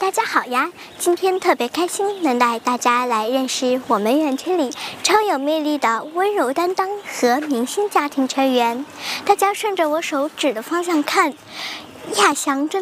大家好呀！今天特别开心，能带大家来认识我们园区里超有魅力的温柔担当和明星家庭成员。大家顺着我手指的方向看，亚翔正